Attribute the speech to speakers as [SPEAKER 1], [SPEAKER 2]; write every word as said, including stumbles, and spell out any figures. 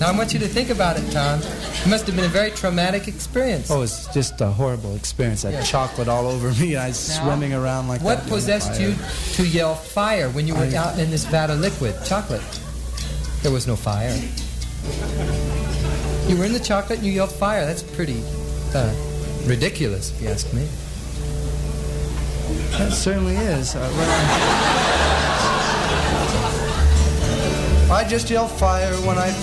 [SPEAKER 1] I want you to think about it, Tom. It must have been a very traumatic experience.
[SPEAKER 2] Oh, it's just a horrible experience. I had
[SPEAKER 1] Yeah.
[SPEAKER 2] chocolate all over me. I was
[SPEAKER 1] Now,
[SPEAKER 2] swimming around like
[SPEAKER 1] What
[SPEAKER 2] that. in the
[SPEAKER 1] possessed
[SPEAKER 2] fire.
[SPEAKER 1] you to yell fire when you were
[SPEAKER 2] I-
[SPEAKER 1] out in this vat of liquid chocolate? There was no fire. You were in the chocolate and you yelled fire. That's pretty uh, ridiculous, if you ask me.
[SPEAKER 2] That certainly is. Uh, well, I just yell fire when I